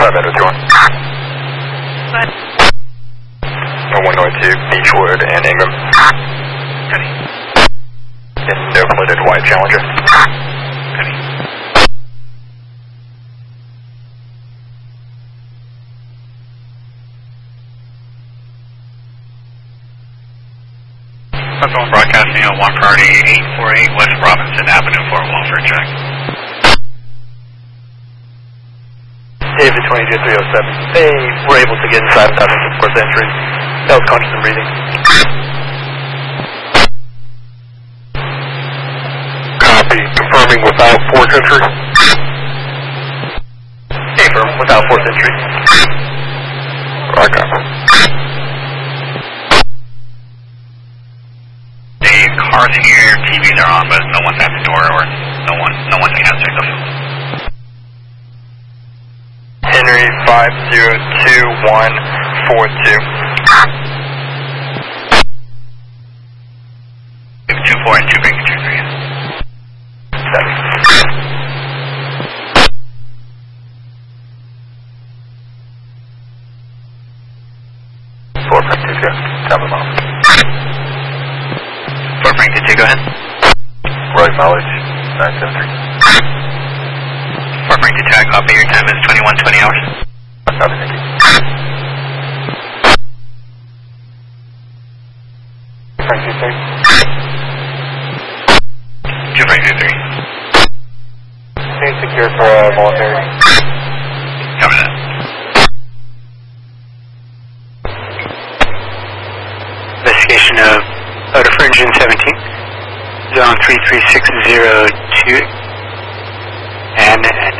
5 Echo 21. 102, Beechwood and Ingham. Indo-flooded white Challenger. Central broadcasting on 1 priority 848 West Robinson Avenue for Walford check. David 22307. They were able to get inside without any forced entry. That was conscious and breathing. Copy. Confirming without forced entry. Confirm without forced entry. Okay. The cars here, TVs are on, but no one's at the door or no one's answering the phone. Henry 502142. 24 and 2 breaking 2 3. 4 breaking 2, tell them off. 4 breaking 2, go ahead. Right mileage, 973. 4 breaking 2, I copy, your time is 21:20 hours. Copy, thank you. Breaking 2, 2 breaking 3. Stay secure for voluntary. Cover that. Investigation of motor for engine 17, zone 33602, and